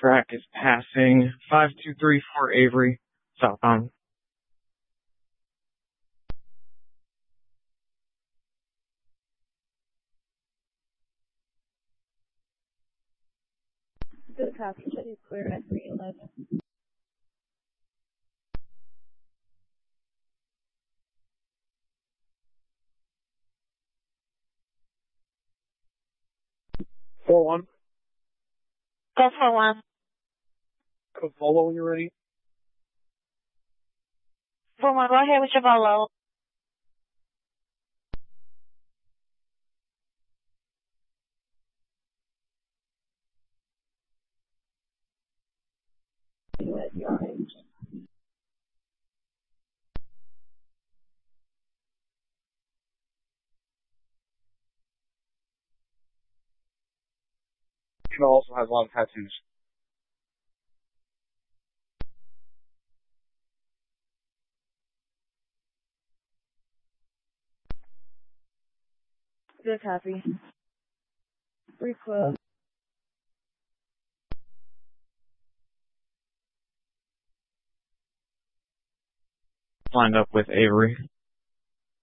track is passing 5234 Avery, southbound. Good copy. Should be clear at 311. Four one. Go for one. Code follow when you're ready. For one, go ahead with your follow. She also has a lot of tattoos. Good copy. 312. Lined up with Avery.